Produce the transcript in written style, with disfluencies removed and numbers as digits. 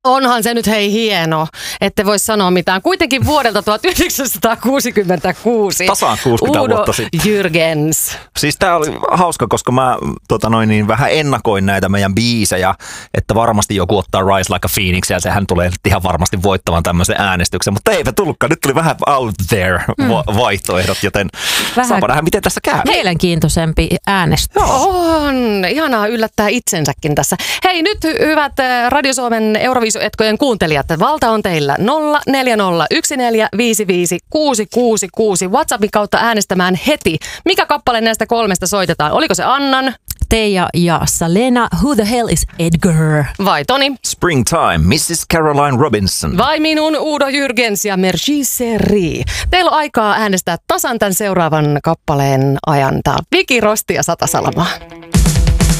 Onhan se nyt hei hieno, ette voi sanoa mitään. Kuitenkin vuodelta 1966. Tasaan 60 Udo vuotta sitten. Jürgens. Siis tää oli hauska, koska mä vähän ennakoin näitä meidän biisejä, että varmasti joku ottaa Rise Like a Phoenix ja sehän tulee nyt ihan varmasti voittamaan tämmöisen äänestyksen, mutta eipä tullutkaan. Nyt tuli vähän out there vaihtoehdot, joten saapa nähdä, miten tässä käy. Mielenkiintoisempi äänestys. On, ihanaa yllättää itsensäkin tässä. Hei nyt hyvät Radio Suomen Euroviisuetkojen kuuntelijat, valta on teillä 0401455666 WhatsAppin kautta äänestämään heti. Mikä kappale näistä kolmesta soitetaan? Oliko se Annan? Teija ja Salena, Who the hell is Edgar? Vai Toni? Springtime, Mrs. Caroline Robinson. Vai minun Udo Jürgens ja Merci Seri. Teillä on aikaa äänestää tasan tämän seuraavan kappaleen ajan. Tää on Viki Rosti ja Sata Salamaa.